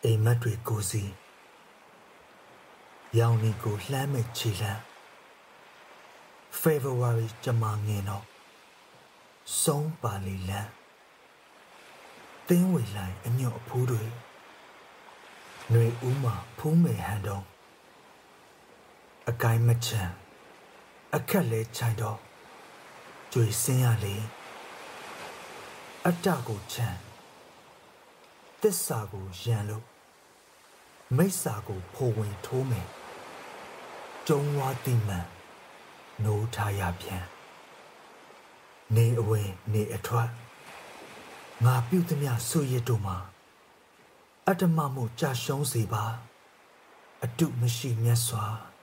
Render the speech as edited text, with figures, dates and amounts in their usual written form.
အိမ်မက်တွေကိုစီရောင်နီကိုလှမ်းမဲ့ခြေလှမ်း February ကြမှာငင်တော့ဆုံးပါလီလန်းသင်းဝေလိုက်အညွတ်အဖူးတွေຫນွေဦးမှာဖူးမယ်ဟန်တော့အကိုင်းမချမ်းအခက်လဲချိုင်တော့ကြွေစင်းရလေအတ္တကိုချမ်းသစ္စာကိုရန်လို့မိစ္ဆာကိုဖိုဝင်ထိုးမယ်ကျုံဝါတိမှန်နိုးထားရပြန်နေအဝင်နေအထွက်ငါပြုသမျှဆွရတို့မှာအတ္တမမှုကြာရှုံးစေပါအတုမရှိမြတ်စွာ